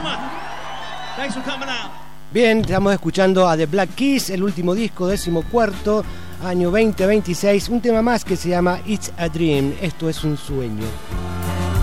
Thanks for coming out. Bien, estamos escuchando a The Black Keys, el último disco, 14º, año 2026, un tema más que se llama It's a Dream, esto es un sueño.